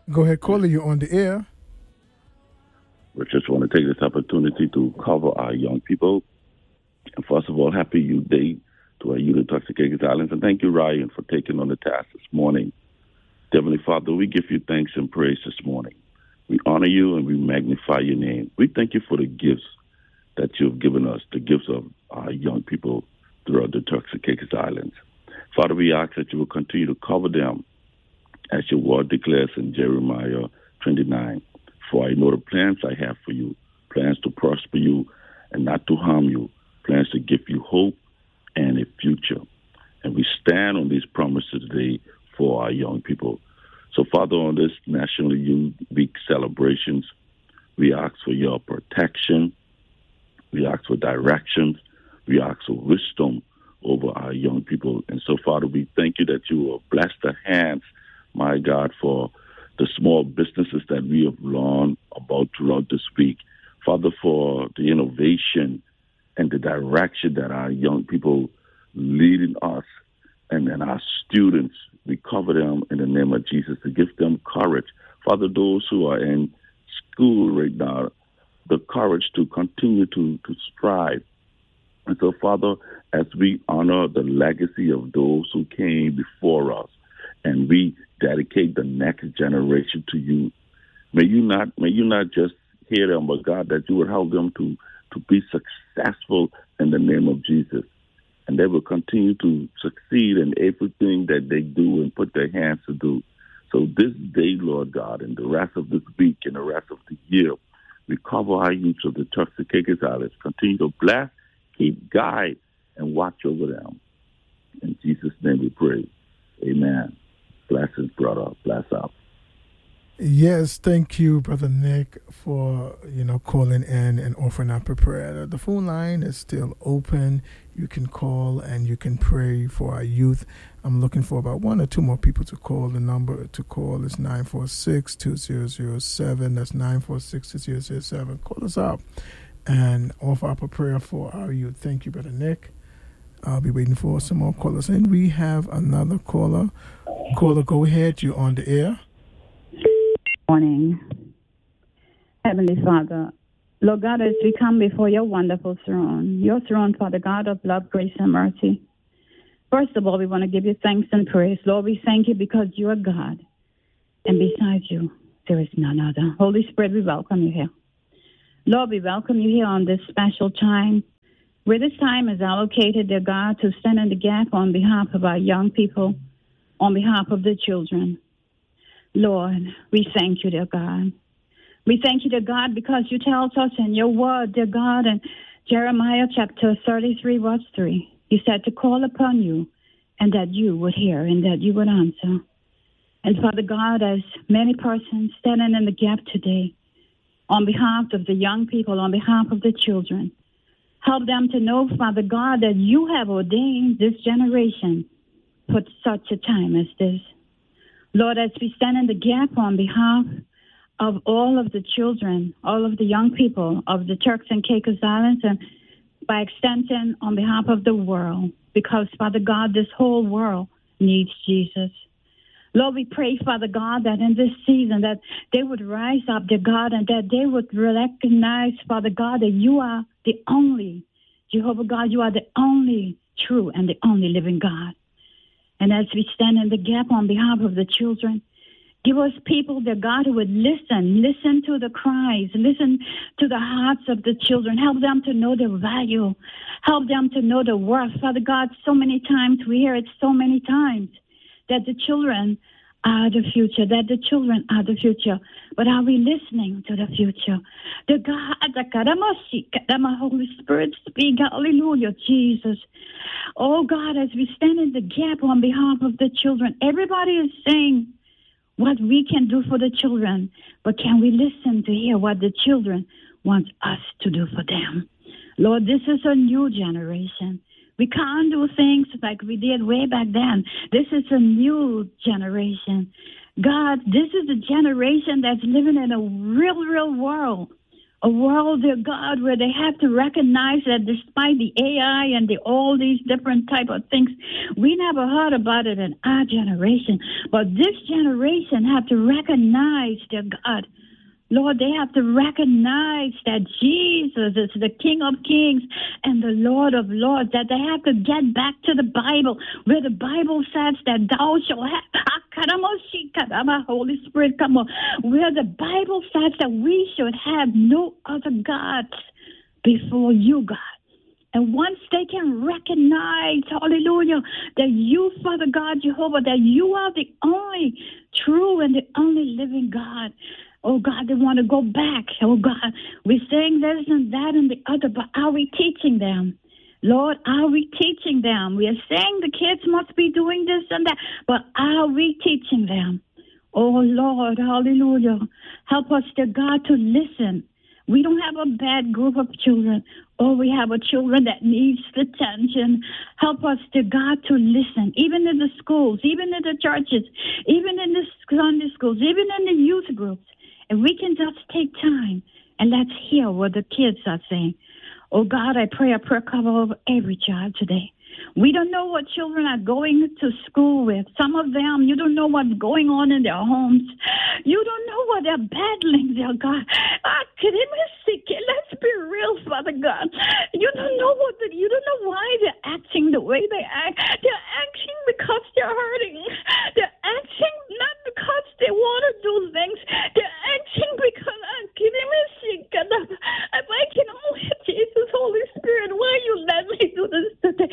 Go ahead, caller. You're on the air. We just want to take this opportunity to cover our young people. And first of all, happy Youth Day to our youth in Toxicated Islands. And thank you, Ryan, for taking on the task this morning. Heavenly Father, we give you thanks and praise this morning. We honor you and we magnify your name. We thank you for the gifts that you've given us, the gifts of our young people throughout the Toxicated Islands. Father, we ask that you will continue to cover them as your word declares in Jeremiah 29. For I know the plans I have for you, plans to prosper you and not to harm you, plans to give you hope and a future. And we stand on these promises today for our young people. So, Father, on this National Youth Week celebrations, we ask for your protection, we ask for directions, we ask for wisdom over our young people. And so, Father, we thank you that you will bless the hands, my God, for the small businesses that we have learned about throughout this week. Father, for the innovation and the direction that our young people leading us and our students, we cover them in the name of Jesus to give them courage. Father, those who are in school right now, the courage to continue to strive. And so, Father, as we honor the legacy of those who came before us and we dedicate the next generation to you, may you not just hear them, but God, that you would help them to be successful in the name of Jesus. And they will continue to succeed in everything that they do and put their hands to do. So this day, Lord God, and the rest of this week and the rest of the year, we cover our youth of the Toxicated Islands. Continue to bless, keep, guide, and watch over them. In Jesus' name we pray. Amen. Blessings, brother. Bless up. Yes, thank you, Brother Nick, for calling in and offering up a prayer. The phone line is still open. You can call and you can pray for our youth. I'm looking for about one or two more people to call. The number to call is 946-2007. That's 946-2007. Call us up and offer up a prayer for our youth. Thank you, Brother Nick. I'll be waiting for some more callers. And we have another caller. Caller, go ahead. You're on the air. Morning. Heavenly Father, Lord God, as we come before your wonderful throne, your throne, Father God of love, grace, and mercy. First of all, we want to give you thanks and praise. Lord, we thank you because you are God, and besides you, there is none other. Holy Spirit, we welcome you here. Lord, we welcome you here on this special time, where this time is allocated, dear God, to stand in the gap on behalf of our young people, on behalf of the children. Lord, we thank you, dear God. We thank you, dear God, because you tell us in your word, dear God, in Jeremiah chapter 33, verse 3, you said to call upon you and that you would hear and that you would answer. And Father God, as many persons standing in the gap today, on behalf of the young people, on behalf of the children, help them to know, Father God, that you have ordained this generation for such a time as this. Lord, as we stand in the gap on behalf of all of the children, all of the young people of the Turks and Caicos Islands, and by extension on behalf of the world, because, Father God, this whole world needs Jesus. Lord, we pray, Father God, that in this season that they would rise up, dear God, and that they would recognize, Father God, that you are the only, Jehovah God, you are the only true and the only living God. And as we stand in the gap on behalf of the children, give us people, dear God, who would listen to the cries, listen to the hearts of the children, help them to know their value, help them to know their worth. Father God, so many times, we hear it so many times, that the children are the future, that the children are the future. But are we listening to the future? The God, the Holy Spirit speak, hallelujah, Jesus. Oh God, as we stand in the gap on behalf of the children, everybody is saying what we can do for the children, but can we listen to hear what the children want us to do for them? Lord, this is a new generation. We can't do things like we did way back then. This is a new generation. God, this is a generation that's living in a real world A world, dear God, where they have to recognize that despite the AI and all these different type of things, we never heard about it in our generation. But this generation have to recognize, dear God, Lord, they have to recognize that Jesus is the King of Kings and the Lord of Lords, that they have to get back to the Bible, where the Bible says that thou shalt have, Holy Spirit, come on, where the Bible says that we should have no other gods before you, God. And once they can recognize, hallelujah, that you, Father God, Jehovah, that you are the only true and the only living God. Oh, God, they want to go back. Oh, God, we're saying this and that and the other, but are we teaching them? Lord, are we teaching them? We are saying the kids must be doing this and that, but are we teaching them? Oh, Lord, hallelujah. Help us, dear God, to listen. We don't have a bad group of children. Oh, we have a children that needs attention. Help us, dear God, to listen, even in the schools, even in the churches, even in the Sunday schools, even in the youth groups. And we can just take time and let's hear what the kids are saying. Oh, God, I pray a prayer cover over every child today. We don't know what children are going to school with. Some of them, you don't know what's going on in their homes. You don't know what they're battling, dear God. Let's be real, Father God. You don't know why they're acting the way they act. They're acting because they're hurting. They're acting not because they want to do things. They're acting because if I can only Jesus, Holy Spirit, why you let me do this today?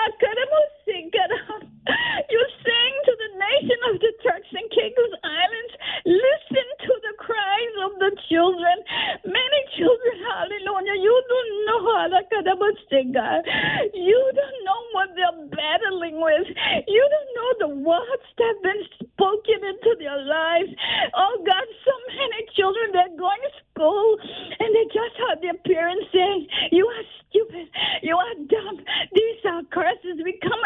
You're saying to the nation of the Turks and Caicos Islands, listen to the cries of the children. Many children, hallelujah, you don't know how God. You don't know what they're battling with. You don't know the words that have been spoken into their lives. Oh God, so many children, they're going to school and they just heard their parents saying, you are stupid, you are dumb, these are curses. We come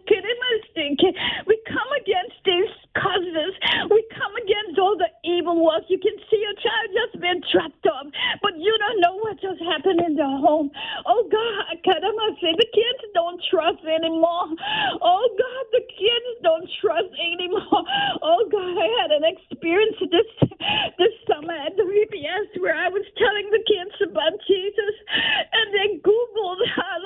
against these curses. We come against all the evil works. You can see your child just been trapped up, but you don't know what just happened in their home. Oh God, the kids don't trust anymore. Oh God, the kids don't trust anymore. Oh God, I had an experience this summer at the VBS where I was telling the kids about Jesus, and they Googled,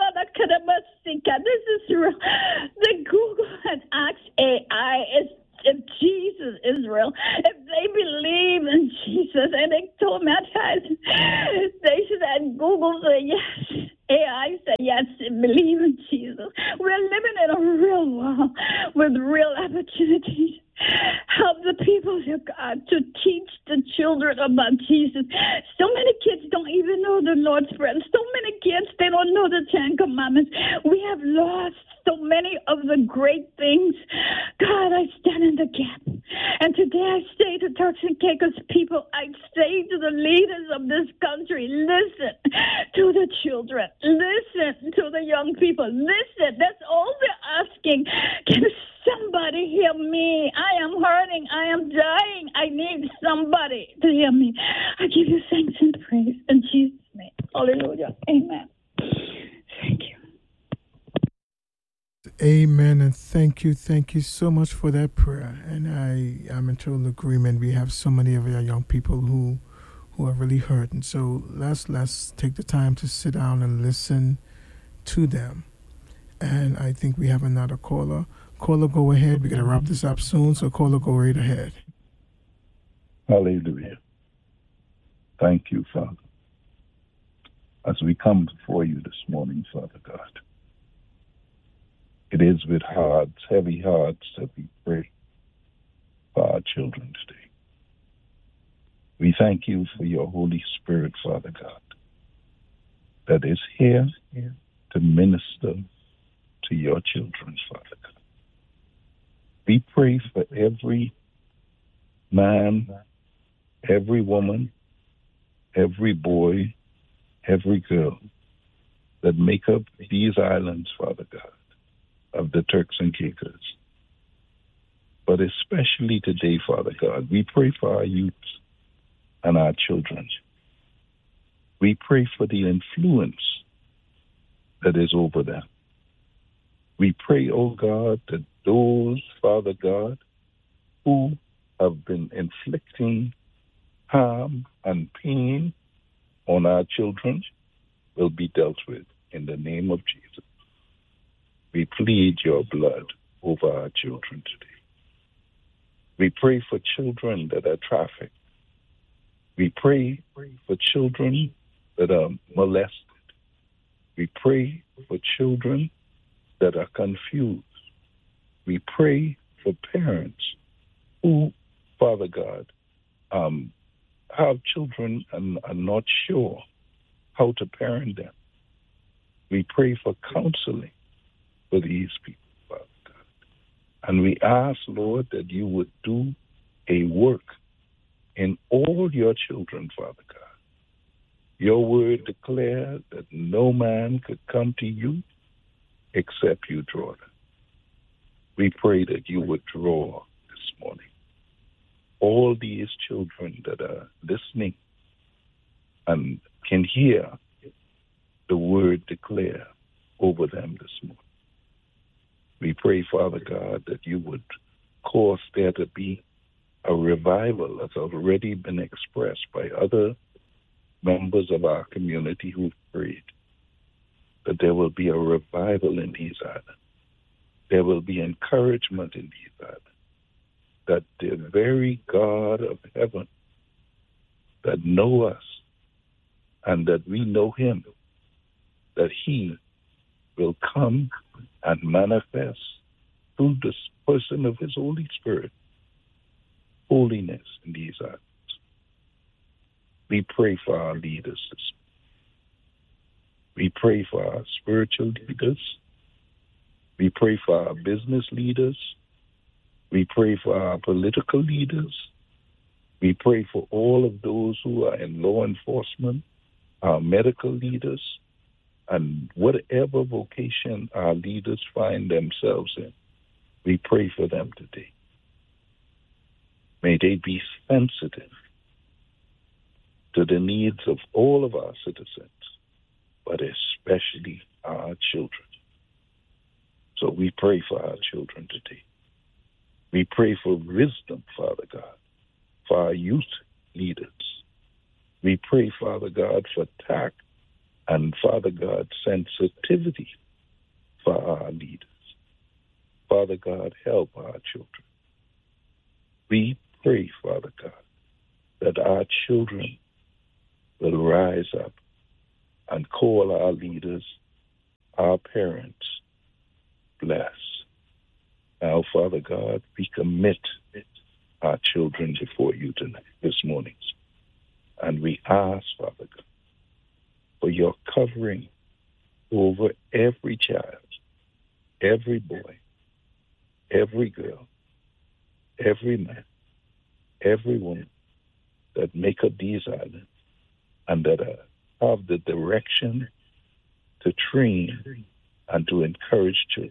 this is real. They Googled and asked AI, if Jesus is real, if they believe in Jesus, and they told me, they said, Google said yes, AI said yes, believe in Jesus. We're living in a real world with real opportunities. Help the people of God to teach the children about Jesus. So many kids don't even know the Lord's Prayer. So many kids, they don't know the 10 Commandments. We have lost so many of the great things. God, I stand in the gap. And today I say to Turks and Caicos people, I say to the leaders of this country, listen to the children. Listen to the young people. Listen. That's all they're asking. Can somebody hear me? I am hurting. I am dying. I need somebody to hear me. I give you thanks and praise in Jesus' name. Hallelujah. Amen. Thank you. Amen, and thank you so much for that prayer. And I am in total agreement. We have so many of our young people who are really hurt, and so let's take the time to sit down and listen to them. And I think we have another caller. Caller, go ahead. We're gonna wrap this up soon, so caller, go right ahead. Hallelujah. Thank you, Father. As we come before you this morning, Father God, it is with heavy hearts, that we pray for our children today. We thank you for your Holy Spirit, Father God, that is here to minister to your children, Father God. We pray for every man, every woman, every boy, every girl that make up these islands, Father God, of the Turks and Caicos. But especially today, Father God, we pray for our youth and our children. We pray for the influence that is over them. We pray, oh God, that those, Father God, who have been inflicting harm and pain on our children will be dealt with in the name of Jesus. We plead your blood over our children today. We pray for children that are trafficked. We pray for children that are molested. We pray for children that are confused. We pray for parents who, Father God, have children and are not sure how to parent them. We pray for counseling for these people, Father God. And we ask, Lord, that you would do a work in all your children, Father God. Your word declares that no man could come to you except you draw them. We pray that you would draw this morning all these children that are listening and can hear the word declare over them this morning. We pray, Father God, that you would cause there to be a revival that's already been expressed by other members of our community who've prayed, that there will be a revival in these islands. There will be encouragement in these islands, that the very God of heaven that know us and that we know him, that he will come and manifest through the person of his Holy Spirit holiness in these islands. We pray for our leaders this morning. We pray for our spiritual leaders. We pray for our business leaders. We pray for our political leaders. We pray for all of those who are in law enforcement, our medical leaders, and whatever vocation our leaders find themselves in. We pray for them today. May they be sensitive to the needs of all of our citizens, but especially our children. So we pray for our children today. We pray for wisdom, Father God, for our youth leaders. We pray, Father God, for tact and, Father God, sensitivity for our leaders. Father God, help our children. We pray, Father God, that our children will rise up and call our leaders, our parents, blessed. Now, Father God, we commit our children before you tonight, this morning. And we ask, Father God, for your covering over every child, every boy, every girl, every man, every woman that make up these islands and that have the direction to train and to encourage children.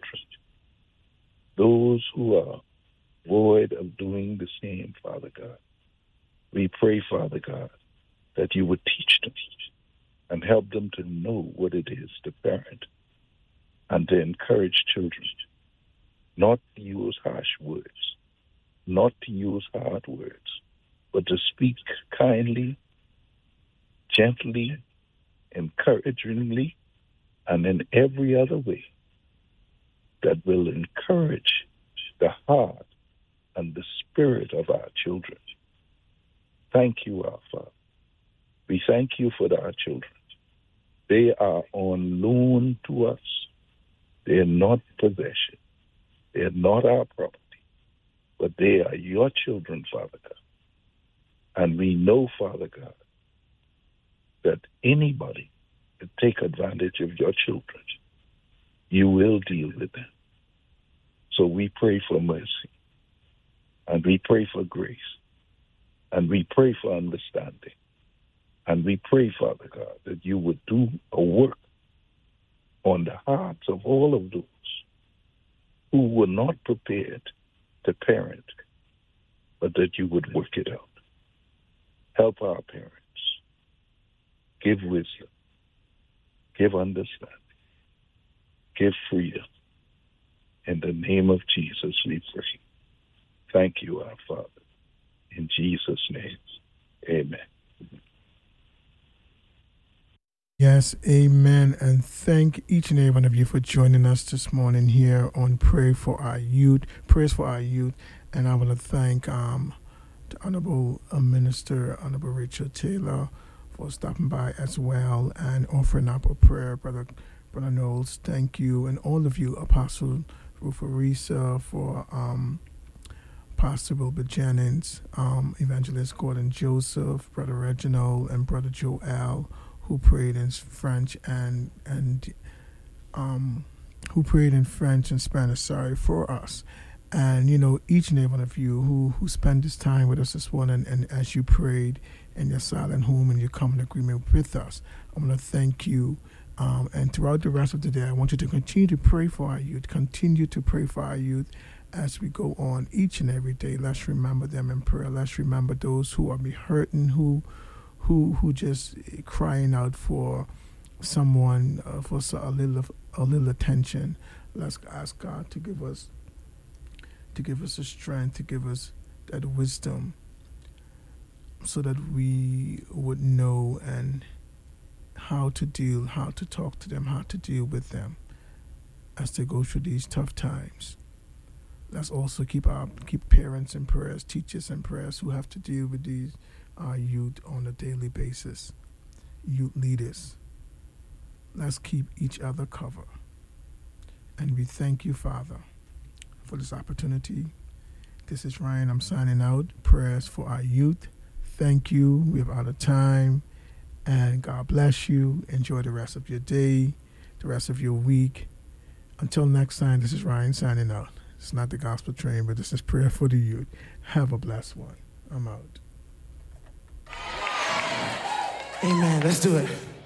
Those who are void of doing the same, Father God, we pray, Father God, that you would teach them and help them to know what it is to parent and to encourage children, not to use harsh words, not to use hard words, but to speak kindly, gently, encouragingly, and in every other way that will encourage the heart and the spirit of our children. Thank you, our Father. We thank you for our children. They are on loan to us. They are not possession. They are not our property, but they are your children, Father God. And we know, Father God, that anybody that take advantage of your children, you will deal with them. So we pray for mercy, and we pray for grace, and we pray for understanding, and we pray, Father God, that you would do a work on the hearts of all of those who were not prepared to parent, but that you would work it out. Help our parents. Give wisdom. Give understanding. Give freedom. In the name of Jesus, we pray. Thank you, our Father. In Jesus' name, amen. Yes, amen. And thank each and every one of you for joining us this morning here on Pray for Our Youth, Prayers for Our Youth. And I want to thank the Honorable Minister, Honorable Rachel Taylor, for stopping by as well and offering up a prayer. Brother Knowles, thank you. And all of you, Apostle Ruth Arisa, for Pastor Wilbert Jennings, Evangelist Gordon Joseph, Brother Reginald, and Brother Joel, who prayed in French and who prayed in French and Spanish, for us. And, each and every one of you who spent this time with us this morning, and as you prayed in your silent home and you come in agreement with us, I want to thank you. And throughout the rest of the day, I want you to continue to pray for our youth. Continue to pray for our youth as we go on each and every day. Let's remember them in prayer. Let's remember those who are hurting, who just crying out for someone, for a little attention. Let's ask God to give us the strength, to give us that wisdom, so that we would know and how to talk to them, how to deal with them as they go through these tough times. Let's also keep parents in prayers, teachers in prayers who have to deal with these youth on a daily basis, youth leaders. Let's keep each other covered. And we thank you, Father, for this opportunity. This is Ryan. I'm signing out. Prayers for our youth. Thank you. We're out of time. And God bless you. Enjoy the rest of your day, the rest of your week. Until next time, this is Ryan signing out. It's not the gospel train, but this is Prayer for the Youth. Have a blessed one. I'm out. Amen. Let's do it.